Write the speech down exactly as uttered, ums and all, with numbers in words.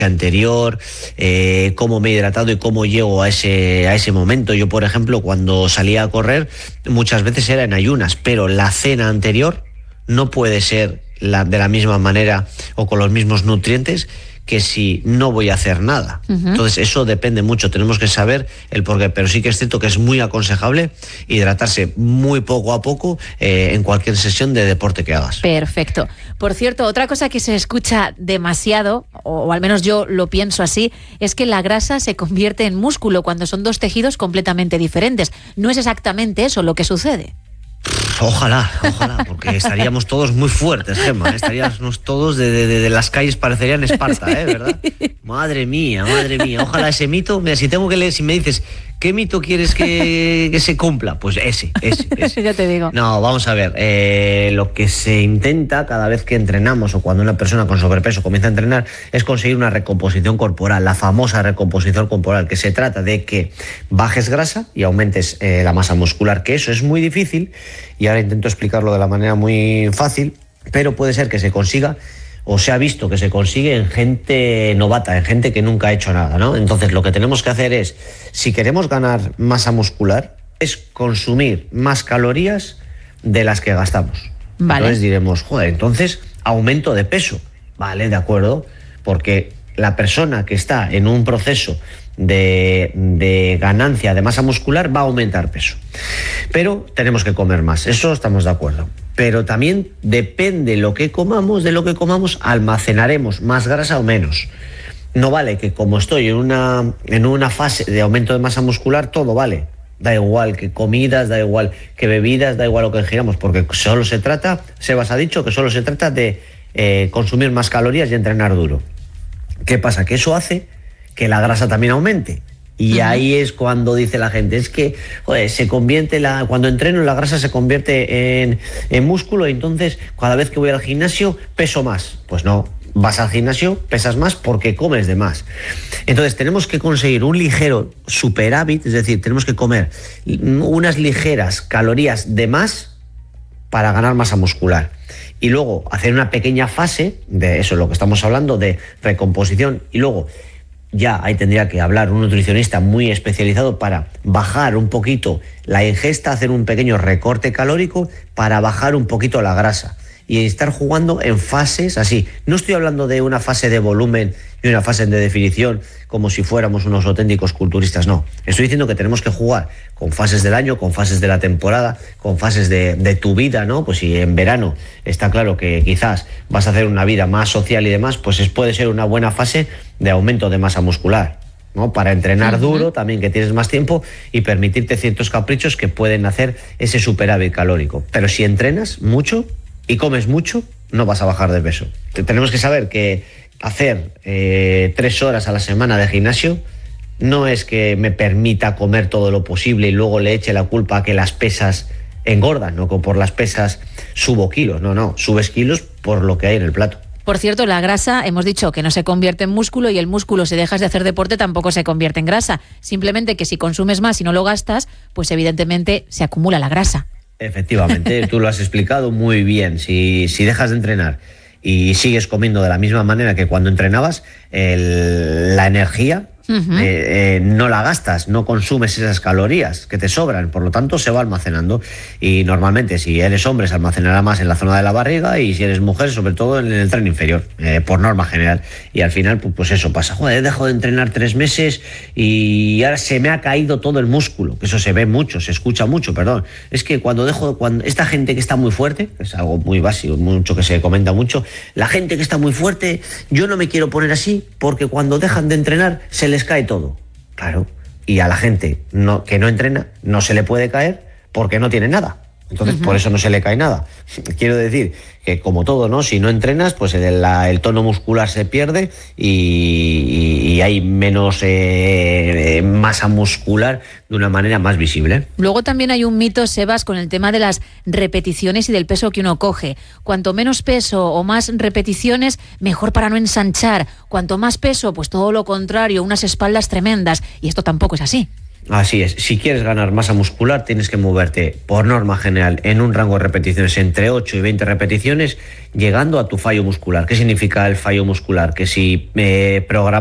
anterior, eh, cómo me he hidratado y cómo llego a ese, a ese momento. Yo, por ejemplo, cuando salía a correr, muchas veces era en ayunas, pero la cena anterior no puede ser la, de la misma manera o con los mismos nutrientes que si no voy a hacer nada. Uh-huh. Entonces eso depende mucho, tenemos que saber el porqué, pero sí que es cierto que es muy aconsejable hidratarse muy poco a poco eh, en cualquier sesión de deporte que hagas. Perfecto. Por cierto, otra cosa que se escucha demasiado, o, o al menos yo lo pienso así, es que la grasa se convierte en músculo cuando son dos tejidos completamente diferentes. No es exactamente eso lo que sucede. Ojalá, ojalá, porque estaríamos todos muy fuertes, Gemma, ¿eh? Estaríamos todos de, de, de las calles, parecerían Esparta, ¿eh? ¿Verdad? Madre mía, madre mía, ojalá ese mito, mira, si tengo que leer, si me dices, ¿qué mito quieres que, que se cumpla? Pues ese, ese, ese. Ya te digo. No, vamos a ver, eh, lo que se intenta cada vez que entrenamos o cuando una persona con sobrepeso comienza a entrenar es conseguir una recomposición corporal, la famosa recomposición corporal, que se trata de que bajes grasa y aumentes eh, la masa muscular, que eso es muy difícil y ahora intento explicarlo de la manera muy fácil, pero puede ser que se consiga o se ha visto que se consigue en gente novata, en gente que nunca ha hecho nada, ¿no? Entonces lo que tenemos que hacer es, si queremos ganar masa muscular, es consumir más calorías de las que gastamos. Vale. Entonces diremos, joder, entonces aumento de peso. Vale, de acuerdo, porque la persona que está en un proceso de, de ganancia de masa muscular va a aumentar peso. Pero tenemos que comer más, eso estamos de acuerdo. Pero también depende lo que comamos, de lo que comamos, almacenaremos más grasa o menos. No vale que como estoy en una, en una fase de aumento de masa muscular, todo vale. Da igual que comidas, da igual que bebidas, da igual lo que ingiramos, porque solo se trata, Sebas ha dicho que solo se trata de eh, consumir más calorías y entrenar duro. ¿Qué pasa? Que eso hace que la grasa también aumente. Y uh-huh. ahí es cuando dice la gente, es que joder, se convierte la, cuando entreno la grasa se convierte en, en músculo y entonces cada vez que voy al gimnasio peso más. Pues no, vas al gimnasio, pesas más porque comes de más. Entonces tenemos que conseguir un ligero superávit, es decir, tenemos que comer unas ligeras calorías de más para ganar masa muscular. Y luego hacer una pequeña fase, de eso es lo que estamos hablando, de recomposición, y luego ya ahí tendría que hablar un nutricionista muy especializado para bajar un poquito la ingesta, hacer un pequeño recorte calórico para bajar un poquito la grasa y estar jugando en fases así. No estoy hablando de una fase de volumen y una fase de definición como si fuéramos unos auténticos culturistas, no. Estoy diciendo que tenemos que jugar con fases del año, con fases de la temporada, con fases de, de tu vida, ¿no? Pues si en verano está claro que quizás vas a hacer una vida más social y demás, pues es, puede ser una buena fase de aumento de masa muscular, ¿no? Para entrenar uh-huh. duro, también que tienes más tiempo y permitirte ciertos caprichos que pueden hacer ese superávit calórico. Pero si entrenas mucho y comes mucho, no vas a bajar de peso. Tenemos que saber que hacer eh, tres horas a la semana de gimnasio no es que me permita comer todo lo posible y luego le eche la culpa a que las pesas engordan, no que por las pesas subo kilos, no, no, subes kilos por lo que hay en el plato. Por cierto, la grasa, hemos dicho que no se convierte en músculo y el músculo, si dejas de hacer deporte, tampoco se convierte en grasa. Simplemente que si consumes más y no lo gastas, pues evidentemente se acumula la grasa. Efectivamente, tú lo has explicado muy bien. Si, si dejas de entrenar y sigues comiendo de la misma manera que cuando entrenabas, el, la energía uh-huh. eh, eh, no la gastas, no consumes esas calorías que te sobran, por lo tanto se va almacenando y normalmente si eres hombre se almacenará más en la zona de la barriga y si eres mujer sobre todo en el tren inferior, eh, por norma general, y al final pues, pues eso pasa, joder, he dejado de entrenar tres meses y ahora se me ha caído todo el músculo, que eso se ve mucho, se escucha mucho, perdón, es que cuando dejo, cuando esta gente que está muy fuerte, que es algo muy básico, mucho que se comenta mucho, la gente que está muy fuerte, yo no me quiero poner así porque cuando dejan de entrenar se les cae todo. Claro, y a la gente no, que no entrena no se le puede caer porque no tiene nada. Entonces, uh-huh. por eso no se le cae nada. Quiero decir que, como todo, ¿no? Si no entrenas, pues el, la, el tono muscular se pierde y, y, y hay menos eh, masa muscular de una manera más visible. Luego también hay un mito, Sebas, con el tema de las repeticiones y del peso que uno coge. Cuanto menos peso o más repeticiones, mejor para no ensanchar. Cuanto más peso, pues todo lo contrario, unas espaldas tremendas. Y esto tampoco es así. Así es, si quieres ganar masa muscular tienes que moverte por norma general en un rango de repeticiones entre ocho y veinte repeticiones, llegando a tu fallo muscular. ¿Qué significa el fallo muscular? Que si eh, programas